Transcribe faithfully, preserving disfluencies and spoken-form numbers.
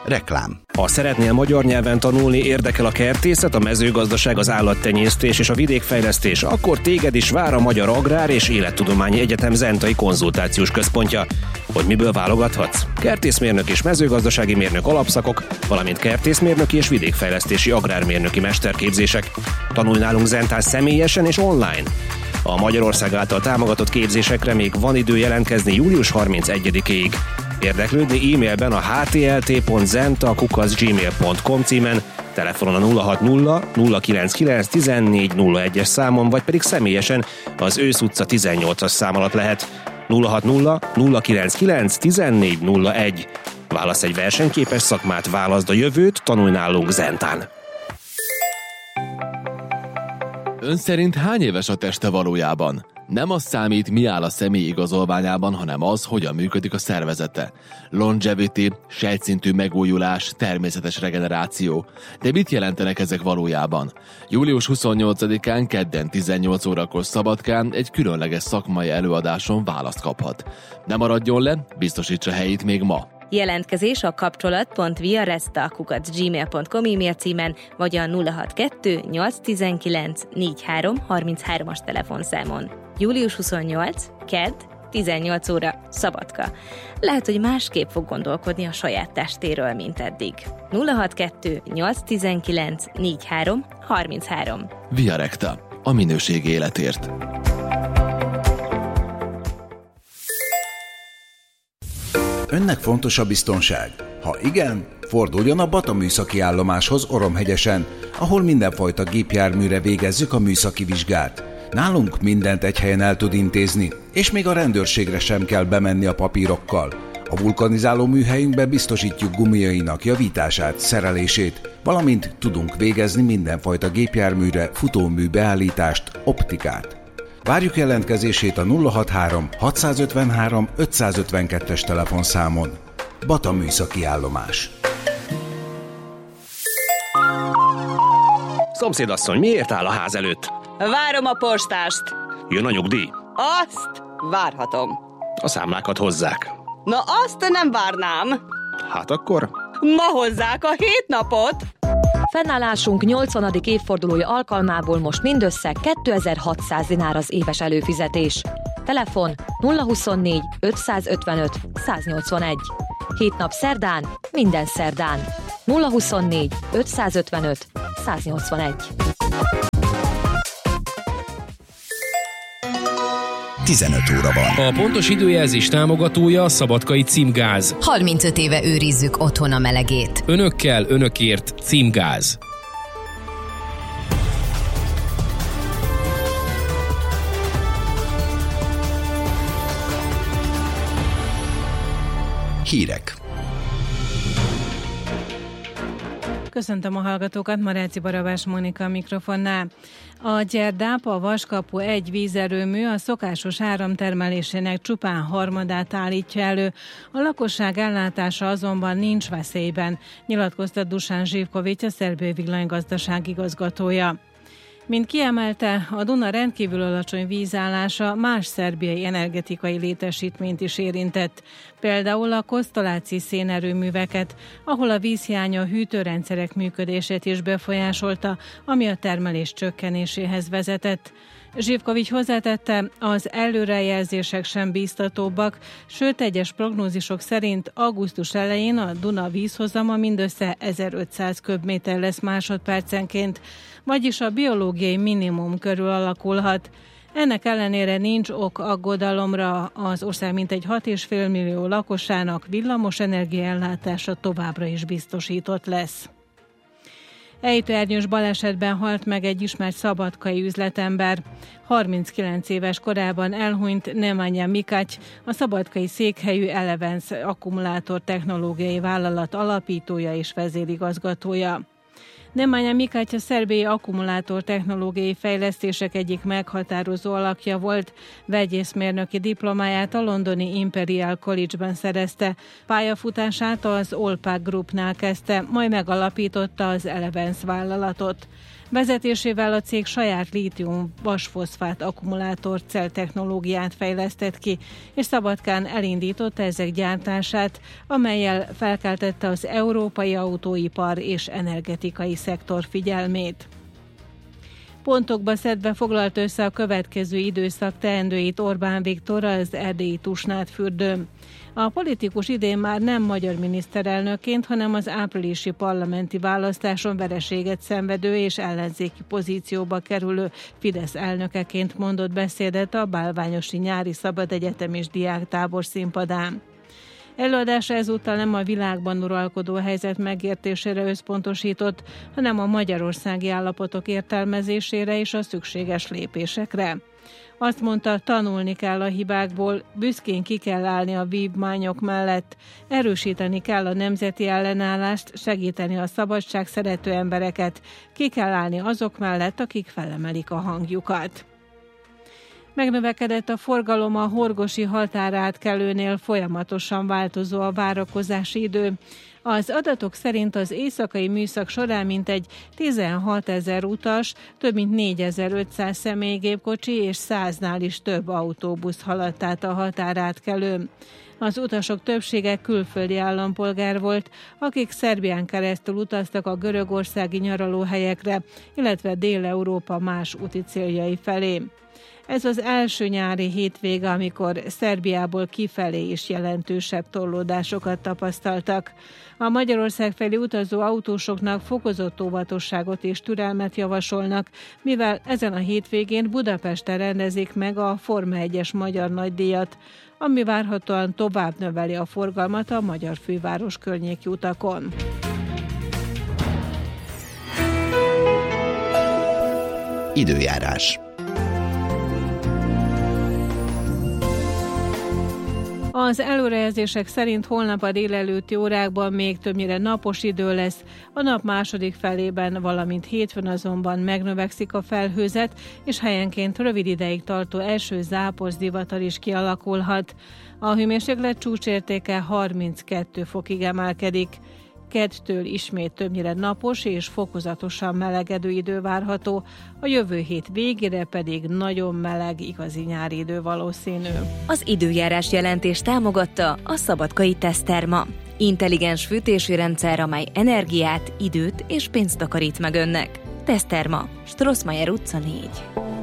Reklám. Ha szeretnél magyar nyelven tanulni, érdekel a kertészet, a mezőgazdaság, az állattenyésztés és a vidékfejlesztés, akkor téged is vár a Magyar Agrár és Élettudományi Egyetem Zentai Konzultációs Központja. Hogy miből válogathatsz? Kertészmérnök és mezőgazdasági mérnök alapszakok, valamint kertészmérnöki és vidékfejlesztési agrármérnöki mesterképzések. Tanulj nálunk Zentán személyesen és online. A Magyarország által támogatott képzésekre még van idő jelentkezni július harmincegyedikéig. Érdeklődni e-mailben a h t l t pont zenta kukac gmail pont com címen, telefonon a nulla hat nulla nulla kilenc kilenc tizennégy nulla egyes számon, vagy pedig személyesen az Ősz utca tizennyolcas szám alatt lehet. nulla hat nulla nulla kilenc kilenc tizennégy nulla egy. Válasz egy versenyképes szakmát, válaszd a jövőt, tanulj nálunk Zentán. Ön szerint hány éves a teste valójában? Nem az számít, mi áll a személy igazolványában, hanem az, hogyan működik a szervezete. Longevity, sejtszintű megújulás, természetes regeneráció. De mit jelentenek ezek valójában? július huszonnyolcadikán, kedden tizennyolc órakor Szabadkán egy különleges szakmai előadáson választ kaphat. Ne maradjon le, biztosítsa helyét még ma. Jelentkezés a kapcsolat pont viaresta kukac gmail pont com e-mail címen, vagy a nulla hat kettő nyolc tizenkilenc negyvenhárom harminchárom-as telefonszámon. július huszonnyolc, kedd, tizennyolc óra, Szabadka. Lehet, hogy másképp fog gondolkodni a saját testéről, mint eddig. nulla hat kettő nyolc tizenkilenc negyvenhárom harminchárom. Viarecta, a minőség életért. Önnek fontos a biztonság? Ha igen, forduljon a Bata műszaki állomáshoz Oromhegyesen, ahol mindenfajta gépjárműre végezzük a műszaki vizsgát. Nálunk mindent egy helyen el tud intézni, és még a rendőrségre sem kell bemenni a papírokkal. A vulkanizáló műhelyünkbe biztosítjuk gumiainak javítását, szerelését, valamint tudunk végezni mindenfajta gépjárműre futómű beállítást, optikát. Várjuk jelentkezését a nulla hatvanhárom hatszázötvenhárom ötszázötvenkettes telefonszámon. Bata műszaki állomás. Szomszédasszony, miért áll a ház előtt? Várom a postást. Jön a nyugdíj? Azt várhatom. A számlákat hozzák. Na azt nem várnám. Hát akkor? Ma hozzák a hét napot. Fennállásunk nyolcvanadik évfordulója alkalmából most mindössze kétezer-hatszáz dinár az éves előfizetés. Telefon nulla huszonnégy ötszázötvenöt száznyolcvanegy. Hét nap szerdán, minden szerdán. nulla huszonnégy ötszázötvenöt száznyolcvanegy. tizenöt óra van. A pontos időjelzés támogatója a Szabadkai Címgáz. harmincöt éve őrizzük otthon a melegét. Önökkel, önökért Címgáz. Hírek. Köszöntöm a hallgatókat, Maráci Barabás Mónika a mikrofonnál. A Gyerdáp, a Vaskapu egy vízerőmű a szokásos áramtermelésének csupán harmadát állítja elő. A lakosság ellátása azonban nincs veszélyben, nyilatkozta Dusan Zsivkovics, a szerbiai villanygazdaság igazgatója. Mint kiemelte, a Duna rendkívül alacsony vízállása más szerbiai energetikai létesítményt is érintett. Például a Kosztoláci szénerőműveket, ahol a vízhiány a hűtőrendszerek működését is befolyásolta, ami a termelés csökkenéséhez vezetett. Zsivkovics hozzátette, az előrejelzések sem bíztatóbbak, sőt egyes prognózisok szerint augusztus elején a Duna vízhozama mindössze ezerötszáz köbméter lesz másodpercenként, vagyis a biológiai minimum körül alakulhat. Ennek ellenére nincs ok aggodalomra, az ország mintegy hat egész öt millió lakosának villamos energiaellátása továbbra is biztosított lesz. Ejtőernyős balesetben halt meg egy ismert szabadkai üzletember. harminckilenc éves korában elhunyt Nemanja Mikács, a szabadkai székhelyű Elevens akkumulátor technológiai vállalat alapítója és vezérigazgatója. Nemanja Mikács a szerbiai akkumulátor technológiai fejlesztések egyik meghatározó alakja volt. Vegyészmérnöki diplomáját a londoni Imperial College-ben szerezte. Pályafutását az Olpak Groupnál kezdte, majd megalapította az Elevens vállalatot. Vezetésével a cég saját lítium-vasfoszfát akkumulátorcell technológiát fejlesztett ki, és Szabadkán elindította ezek gyártását, amellyel felkeltette az európai autóipar és energetikai szektor figyelmét. Pontokba szedve foglalt össze a következő időszak teendőit Orbán Viktor az erdélyi Tusnádfürdőn. A politikus idén már nem magyar miniszterelnökként, hanem az áprilisi parlamenti választáson vereséget szenvedő és ellenzéki pozícióba kerülő Fidesz elnökeként mondott beszédet a Bálványosi Nyári Szabad Egyetem és Diáktábor színpadán. Előadása ezúttal nem a világban uralkodó helyzet megértésére összpontosított, hanem a magyarországi állapotok értelmezésére és a szükséges lépésekre. Azt mondta, tanulni kell a hibákból, büszkén ki kell állni a vívmányok mellett, erősíteni kell a nemzeti ellenállást, segíteni a szabadság szerető embereket, ki kell állni azok mellett, akik felemelik a hangjukat. Megnövekedett a forgalom a horgosi határátkelőnél, folyamatosan változó a várakozási idő. Az adatok szerint az éjszakai műszak során mintegy tizenhatezer utas, több mint négyezer-ötszáz személygépkocsi és száznál is több autóbusz haladt át a határátkelőn. Az utasok többsége külföldi állampolgár volt, akik Szerbián keresztül utaztak a görögországi nyaralóhelyekre, illetve Dél-Európa más úti céljai felé. Ez az első nyári hétvége, amikor Szerbiából kifelé is jelentősebb torlódásokat tapasztaltak. A Magyarország felé utazó autósoknak fokozott óvatosságot és türelmet javasolnak, mivel ezen a hétvégén Budapesten rendezik meg a Forma egyes magyar nagydíjat, ami várhatóan tovább növeli a forgalmat a magyar főváros környéki utakon. Időjárás. Az előrejelzések szerint holnap a délelőtti órákban még többnyire napos idő lesz, a nap második felében, valamint hétfőn azonban megnövekszik a felhőzet, és helyenként rövid ideig tartó eső, zápor, zivatar is kialakulhat. A hőmérséklet csúcsértéke harminckettő fokig emelkedik. Kettől ismét többnyire napos és fokozatosan melegedő idő várható, a jövő hét végére pedig nagyon meleg, igazi nyári idő valószínű. Az időjárás jelentés támogatta a Szabadkai Teszterma. Intelligens fűtési rendszer, amely energiát, időt és pénzt takarít meg önnek. Teszterma, Strossmayer utca négy.